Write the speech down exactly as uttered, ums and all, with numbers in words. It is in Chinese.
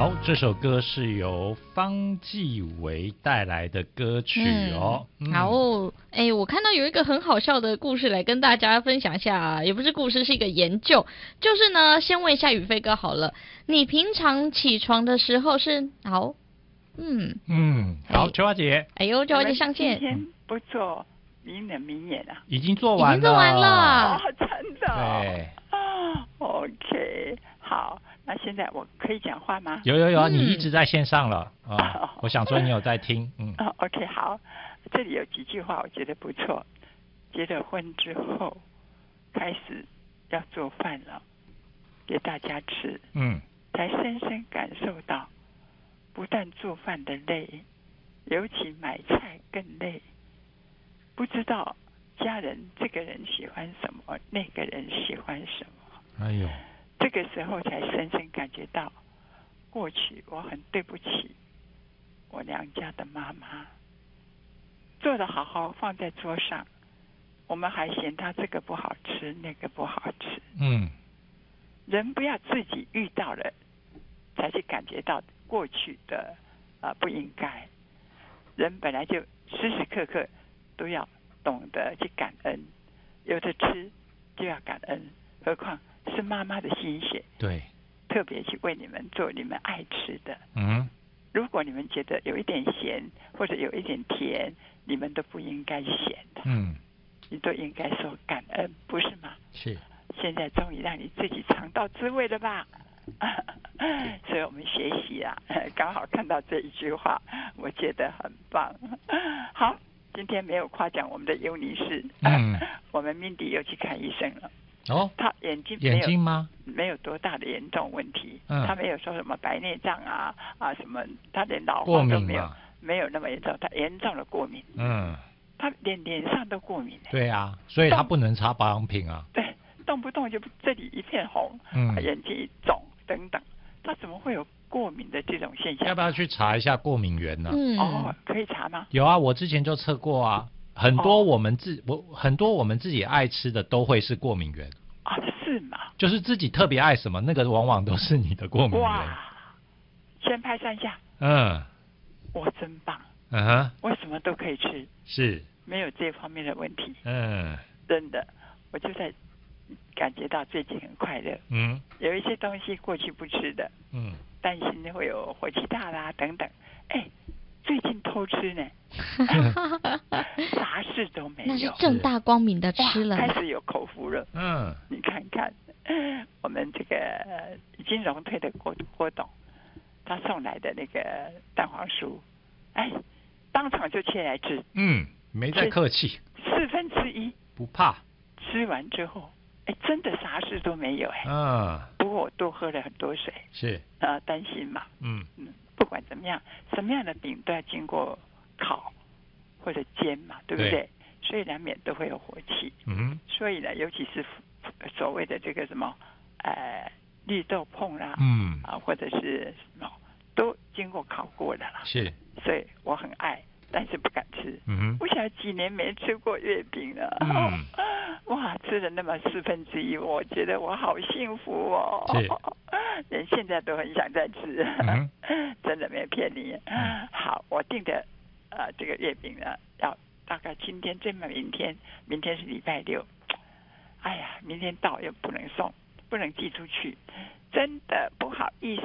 好，这首歌是由方季韦带来的歌曲哦。 嗯嗯、好，哎，我看到有一个很好笑的故事来跟大家分享一下，也不是故事，是一个研究。就是呢，先问一下宇飞哥好了，你平常起床的时候是好？嗯嗯，好，秋华姐， 哎呦，秋华姐上线。 今天不做名人名言啊？ 已经做完了， 已经做完了。 哦，真的、哦。 对。 OK， 好，那现在我可以讲话吗？ 有有有， 嗯、 你一直在线上了啊、哦！我想说你有在听，嗯。 哦 OK， 好，这里有几句话我觉得不错。结了婚之后，开始要做饭了，给大家吃， 嗯， 才深深感受到，不但做饭的累，尤其买菜更累。不知道家人这个人喜欢什么，那个人喜欢什么。 哎呦， 这个时候才深深感觉到，过去我很对不起我娘家的妈妈，做得好好放在桌上，我们还嫌她这个不好吃，那个不好吃。 嗯， 人不要自己遇到了才去感觉到过去的、呃、不应该。人本来就时时刻刻都要懂得去感恩，有的吃就要感恩，何况是妈妈的心血， 对， 特别去为你们做你们爱吃的。 嗯， 如果你们觉得有一点咸或者有一点甜，你们都不应该嫌的， 嗯， 你都应该说感恩，不是吗？ 是。 现在终于让你自己尝到滋味了吧？所以我们学习啊，刚好看到这一句话，我觉得很棒。好，今天没有夸奖我们的尤女士， 嗯， 我们 Mindy 又去看医生了。 哦， 他眼睛没有眼睛吗？ 没有多大的严重问题， 嗯， 他没有说什么白内障啊啊什么，他连老花都没有，没有那么严重，他严重的过敏。 嗯， 他连脸上都过敏。 对啊，所以他不能擦保养品啊。 对，动不动就这里一片红， 嗯， 眼睛一肿等等，他怎么会有过敏的这种现象？ 要不要去查一下过敏源呢、啊？ 嗯， 哦，可以查吗？ 有啊，我之前就测过啊，很多我们自、哦、我很多我们自己爱吃的都会是过敏源啊，是吗？ 就是自己特别爱什么，那个往往都是你的过敏源。 哇，先拍三下。 嗯， 我真棒。 嗯哼， 我什么都可以吃， 是没有这方面的问题。 嗯， 真的，我就在感觉到最近很快乐。 嗯， 有一些东西过去不吃的， 嗯， 担心会有火气大啦等等，哎，最近偷吃呢，啥事都没有， 那是正大光明的吃了， 开始有口福了。 嗯， 你看看，我们这个已经荣退的郭郭董，他送来的那个蛋黄酥，哎，当场就切来吃， 嗯，没再客气， 四分之一不怕， 吃完之后，哎，真的啥事都没有哎。 嗯， 不过我多喝了很多水， 是啊、呃，担心嘛， 嗯嗯，不管怎么样，什么样的饼都要经过烤或者煎嘛，对不对？对，所以难免都会有火气。 嗯， 所以呢，尤其是所谓的这个什么，呃，绿豆椪啦， 嗯， 啊，或者是什么，都经过烤过的啦。 是， 所以我很爱，但是不敢吃。 嗯， 我想几年没吃过月饼了。 嗯， 哇，吃了那么四分之一，我觉得我好幸福哦。 是， 连现在都很想再吃。嗯，真的没骗你。 嗯， 好，我订的呃这个月饼呢，要大概今天最慢明天，明天是礼拜六。哎呀，明天到又不能送，不能寄出去，真的